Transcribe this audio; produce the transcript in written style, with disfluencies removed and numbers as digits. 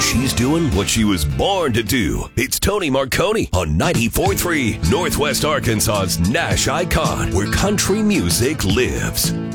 she's doing what she was born to do. It's Tony Marconi on 94.3 Northwest Arkansas's Nash Icon, where country music lives.